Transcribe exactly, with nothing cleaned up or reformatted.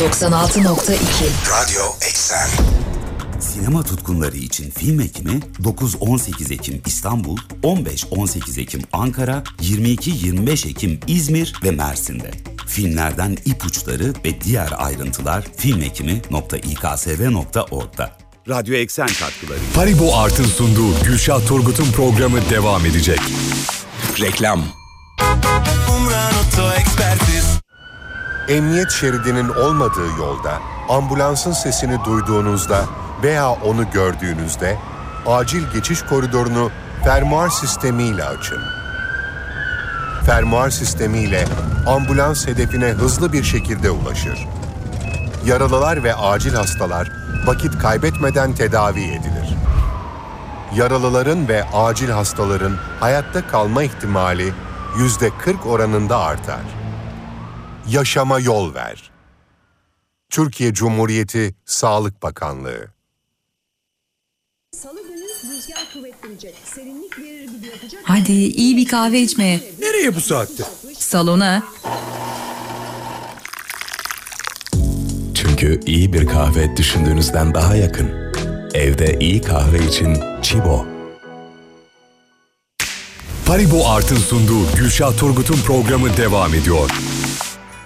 doksan altı nokta iki Radyo Eksen. Sinema tutkunları için film ekimi dokuz on sekiz Ekim İstanbul, on beş on sekiz Ekim Ankara, yirmi iki yirmi beş Ekim İzmir ve Mersin'de. Filmlerden ipuçları ve diğer ayrıntılar filmekimi nokta i k s v nokta org'da. Radyo Eksen katkıları. Haribo Art'ın sunduğu Gülşah Turgut'un programı devam edecek. Reklam. Emniyet şeridinin olmadığı yolda, ambulansın sesini duyduğunuzda veya onu gördüğünüzde, acil geçiş koridorunu fermuar sistemiyle açın. Fermuar sistemiyle ambulans hedefine hızlı bir şekilde ulaşır. Yaralılar ve acil hastalar vakit kaybetmeden tedavi edilir. Yaralıların ve acil hastaların hayatta kalma ihtimali yüzde kırk oranında artar. Yaşama yol ver. Türkiye Cumhuriyeti Sağlık Bakanlığı. Salı günü rüzgar kuvvetlenecek. Serinlik verir gibi yapacak. Hadi iyi bir kahve içmeye. Nereye bu saatte? Salona. Çünkü iyi bir kahve düşündüğünüzden daha yakın. Evde iyi kahve için Chibo. Haribo Art'ın sunduğu Gülşah Turgut'un programı devam ediyor.